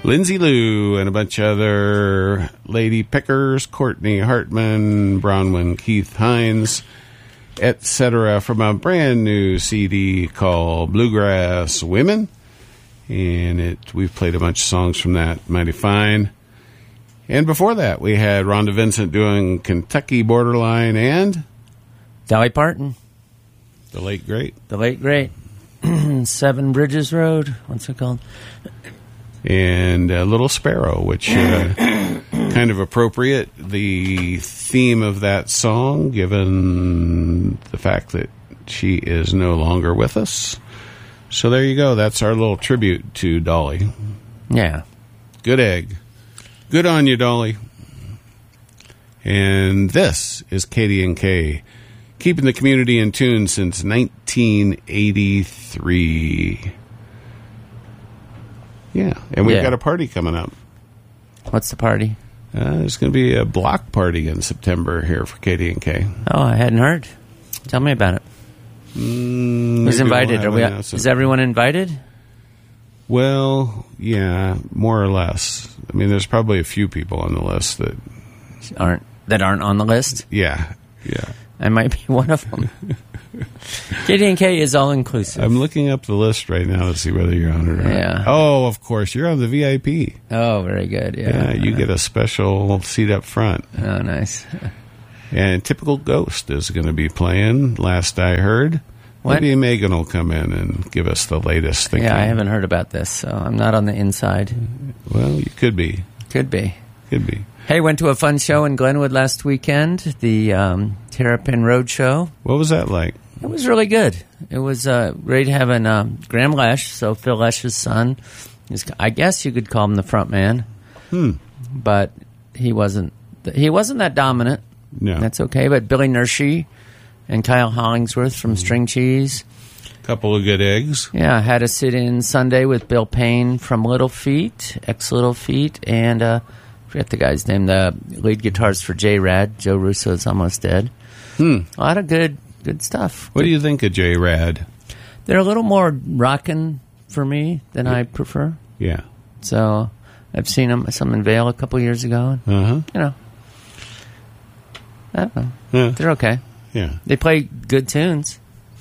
Lindsay Lou and a bunch of other lady pickers, Courtney Hartman, Bronwyn Keith Hines, etc., from a brand new CD called Bluegrass Women. And we've played a bunch of songs from that. Mighty fine. And before that, we had Rhonda Vincent doing Kentucky Borderline and Dolly Parton. The late great. The late great. Seven Bridges Road. What's it called? And Little Sparrow, which kind of appropriate, the theme of that song, given the fact that she is no longer with us. So there you go. That's our little tribute to Dolly. Yeah. Good egg. Good on you, Dolly. And this is KDNK, keeping the community in tune since 1983. Yeah, and we've got a party coming up. What's the party? There's going to be a block party in September here for KDNK. Oh, I hadn't heard. Tell me about it. Who's invited? Is everyone invited? Well, yeah, more or less. I mean, there's probably a few people on the list that aren't on the list. Yeah. I might be one of them. KDNK is all inclusive. I'm looking up the list right now to see whether you're on it or not. Yeah. Oh, of course, you're on the VIP. Oh, very good. Yeah, you get a special seat up front. Oh, nice. And Typical Ghost is going to be playing, last I heard. What? Maybe Megan will come in and give us the latest thinking. Yeah, I haven't heard about this, so I'm not on the inside. Well, you could be. Could be. Hey, went to a fun show in Glenwood last weekend, the Terrapin Road Show. What was that like? It was really good. It was great having Graham Lesh, so Phil Lesh's son. I guess you could call him the front man. But he wasn't that dominant. No. That's okay. But Billy Nershi and Kyle Hollingsworth from String Cheese. Couple of good eggs. Yeah, I had a sit-in Sunday with Bill Payne from Little Feat, ex-Little Feat, and I forget the guy's name, the lead guitarist for J-Rad. Joe Russo's almost dead. A lot of good stuff. What do you think of J-Rad? They're a little more rockin' for me than I prefer. Yeah. So I've seen them, some in Vail a couple years ago. I don't know. Yeah. They're okay. Yeah. They play good tunes.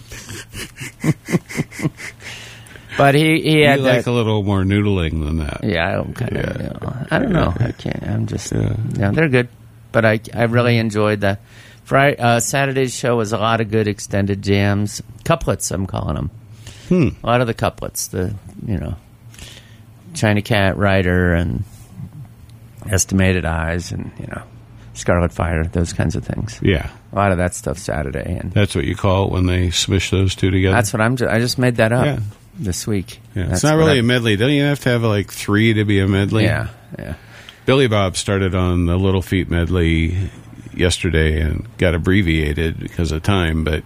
But he had like a little more noodling than that. Yeah, I don't know. I can't. I'm just. Yeah, they're good. But I really enjoyed the Saturday's show was a lot of good extended jams, couplets. I'm calling them. A lot of the couplets. China Cat Rider and Estimated Eyes and Scarlet Fire, those kinds of things. Yeah. A lot of that stuff Saturday. And that's what you call it when they smish those two together? That's what I just made that up this week. Yeah. It's not really a medley. Don't you have to have like three to be a medley? Yeah. Billy Bob started on the Little Feat medley yesterday and got abbreviated because of time, but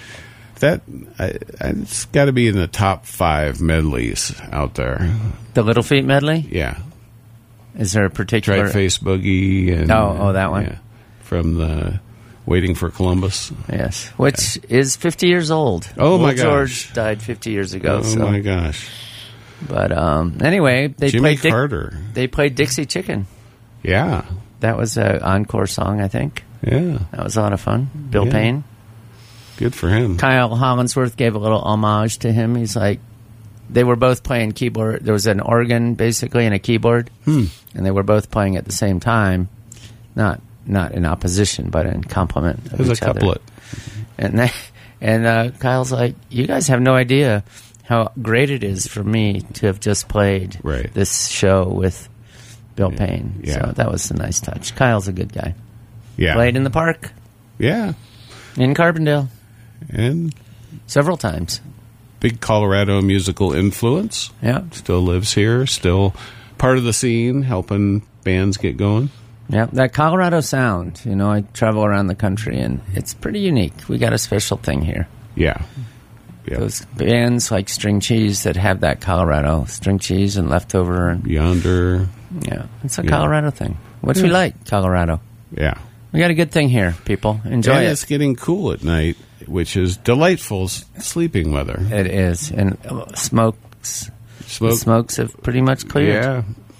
it's got to be in the top 5 medleys out there. The Little Feat medley? Yeah. Is there a particular... Drive Face Boogie. And, oh, that one? Yeah, from the Waiting for Columbus. Yes, which is 50 years old. Oh, my gosh. George died 50 years ago. Oh, my gosh. But anyway, Jimmy Carter. They played Dixie Chicken. Yeah. That was an encore song, I think. Yeah. That was a lot of fun. Bill Payne. Good for him. Kyle Hollingsworth gave a little homage to him. He's like, they were both playing keyboard. There was an organ, basically, and a keyboard. And they were both playing at the same time. Not in opposition, but in complement of each other. Couplet. And Kyle's like, you guys have no idea how great it is for me to have just played this show with Bill Payne. Yeah. So that was a nice touch. Kyle's a good guy. Yeah. Played in the park. Yeah. In Carbondale. And several times. Big Colorado musical influence. Yeah. Still lives here. Still part of the scene, helping bands get going. Yeah, that Colorado sound. I travel around the country, and it's pretty unique. We got a special thing here. Yeah. Those bands like String Cheese that have that Colorado. String Cheese and Leftover. And Yonder. Yeah, it's a Colorado thing. Which we like, Colorado. Yeah. We got a good thing here, people. Enjoy it. And it's getting cool at night, which is delightful sleeping weather. It is. And smokes have pretty much cleared. Yeah.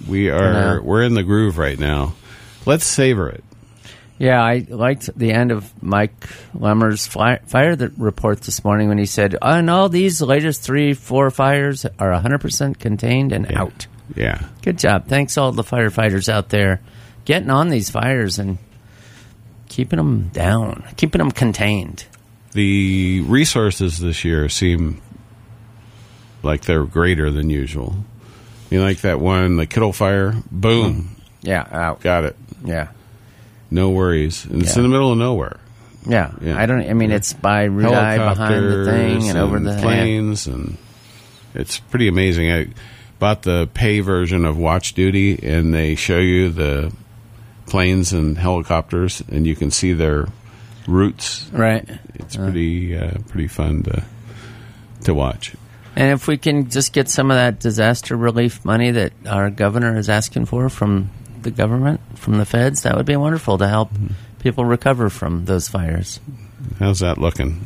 We're in the groove right now. Let's savor it. Yeah, I liked the end of Mike Lemmer's fire report this morning when he said, and all these latest 3-4 fires are 100% contained and out. Yeah. Good job. Thanks all the firefighters out there getting on these fires and keeping them down, keeping them contained. The resources this year seem like they're greater than usual. You know, like that one, the Kittle fire, boom. Yeah, out. Got it. Yeah. No worries. And it's in the middle of nowhere. Yeah. I mean, it's by Rudai behind the thing and over the planes, and it's pretty amazing. I bought the pay version of Watch Duty, and they show you the planes and helicopters, and you can see their routes. Right. It's pretty fun to watch. And if we can just get some of that disaster relief money that our governor is asking for from the government, from the feds, that would be wonderful to help people recover from those fires. How's that looking?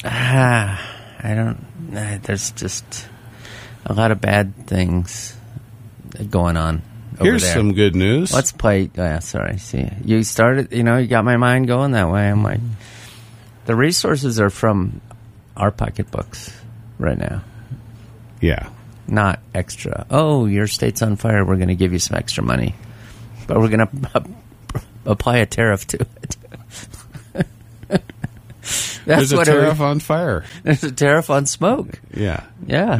There's just a lot of bad things going on over Here's there. some good news. Let's play. Sorry. See, you started, you got my mind going that way. I'm like, the resources are from our pocketbooks right now. Yeah. Not extra. Oh, your state's on fire. We're going to give you some extra money. But we're going to apply a tariff to it. There's a tariff on fire. There's a tariff on smoke. Yeah. Yeah.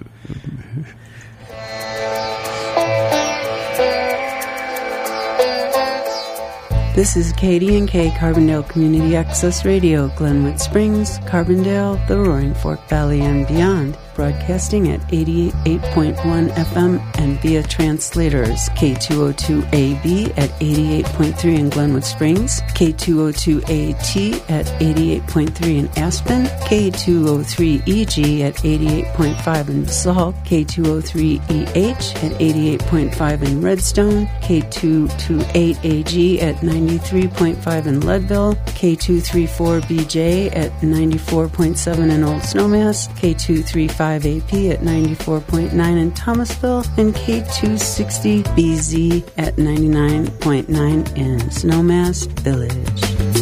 This is KD&K Carbondale Community Access Radio, Glenwood Springs, Carbondale, the Roaring Fork Valley, and beyond. Broadcasting at 88.1 FM and via translators K202AB at 88.3 in Glenwood Springs, K202AT at 88.3 in Aspen, K203EG at 88.5 in Basalt, K203EH at 88.5 in Redstone, K228AG at 93.5 in Leadville, K234BJ at 94.7 in Old Snowmass, K235 AP at 94.9 in Thomasville, and K260BZ at 99.9 in Snowmass Village.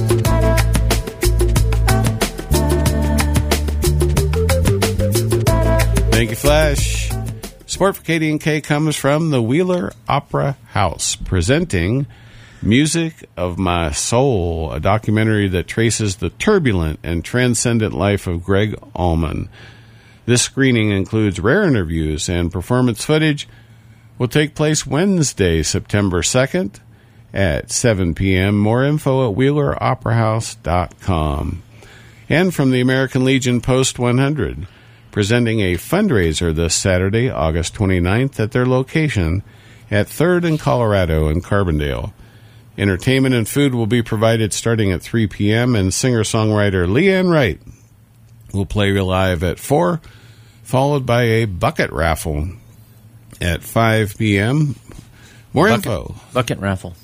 Thank you, Flash. Support for KD&K comes from the Wheeler Opera House, presenting Music of My Soul, a documentary that traces the turbulent and transcendent life of Greg Allman. This screening includes rare interviews and performance footage. Will take place Wednesday, September 2nd at 7 p.m. More info at WheelerOperaHouse.com. And from the American Legion Post 100, presenting a fundraiser this Saturday, August 29th, at their location at 3rd and Colorado in Carbondale. Entertainment and food will be provided starting at 3 p.m., and singer-songwriter Leanne Wright will play live at 4, followed by a bucket raffle at 5 p.m. More info. Bucket raffle.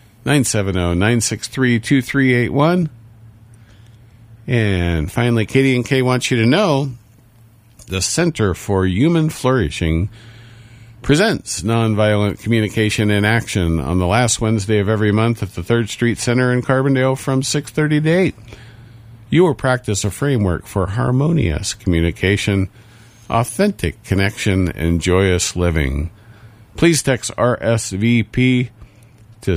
970-963-2381. And finally, KD&K wants you to know the Center for Human Flourishing presents Nonviolent Communication in Action on the last Wednesday of every month at the 3rd Street Center in Carbondale from 6:30 to 8. You will practice a framework for harmonious communication, authentic connection, and joyous living. Please text RSVP to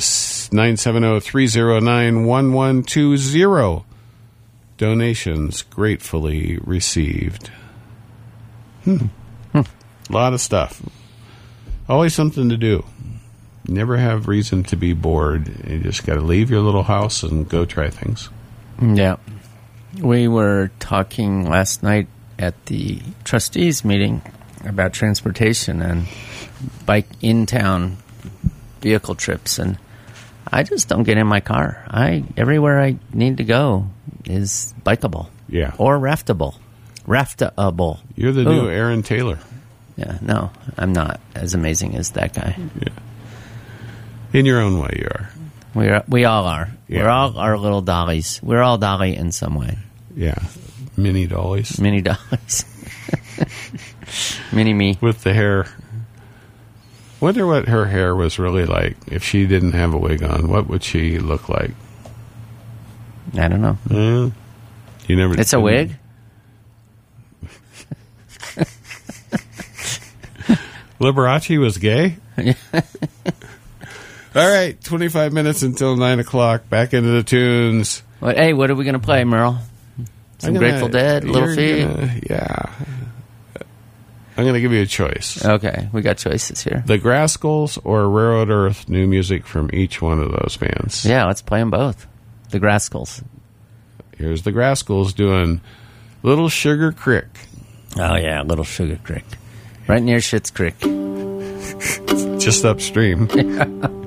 970-309-1120. Donations gratefully received. A lot of stuff. Always something to do. Never have reason to be bored. You just got to leave your little house and go try things. Yeah. We were talking last night at the trustees meeting about transportation and bike in-town vehicle trips, and I just don't get in my car. Everywhere I need to go is bikeable. Yeah. Or raftable. Raftable. You're the new Aaron Taylor. Yeah, no, I'm not as amazing as that guy. Yeah. In your own way, you are. We all are. Yeah. We're all our little dollies. We're all dolly in some way. Yeah. Mini dollies. Mini dollies. Mini me. With the hair Wonder what her hair was really like if she didn't have a wig on. What would she look like? I don't know. You never. It's a wig? Liberace was gay? All right, 25 minutes until 9 o'clock. Back into the tunes. What are we going to play, Merle? Some Grateful Dead, Little Feat? I'm going to give you a choice. Okay, we got choices here. The Graskels or Railroad Earth, new music from each one of those bands. Yeah, let's play them both. The Graskels. Here's the Graskels doing Little Sugar Creek. Oh, yeah, Little Sugar Creek. Right near Schitt's Creek. Just upstream.